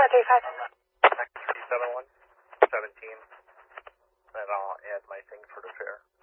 Roger, 5. 371, 17, and I'll add my thing for the fare.